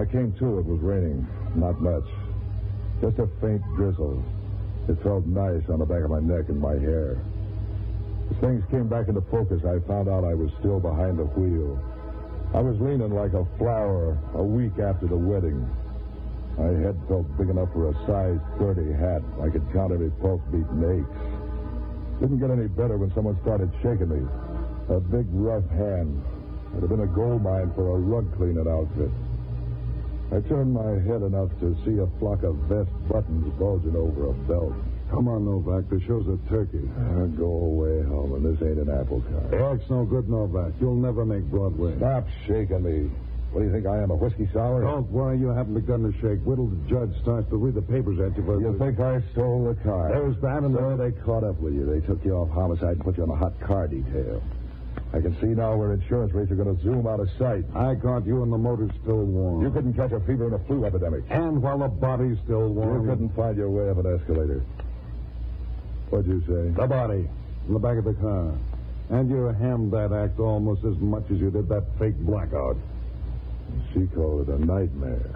I came to, it was raining. Not much. Just a faint drizzle. It felt nice on the back of my neck and my hair. As things came back into focus, I found out I was still behind the wheel. I was leaning like a flower a week after the wedding. My head felt big enough for a size 30 hat. I could count every pulse beat and aches. Didn't get any better when someone started shaking me. A big, rough hand. It had been a gold mine for a rug cleaning outfit. I turned my head enough to see a flock of vest buttons bulging over a belt. Come on, Novak. The show's a turkey. Go away, Holman. This ain't an apple cart. That's no good, Novak. You'll never make Broadway. Stop shaking me. What do you think I am, a whiskey sour? Don't worry, you haven't begun to shake. Wait till the judge starts to read the papers at you. You think I stole the car? There's that and so they caught up with you. They took you off homicide and put you on a hot car detail. I can see now where insurance rates are going to zoom out of sight. I caught you and the motor's still warm. You couldn't catch a fever in a flu epidemic. And while the body's still warm. You couldn't find your way up an escalator. What'd you say? The body. In the back of the car. And you hammed that act almost as much as you did that fake blackout. She called it a nightmare.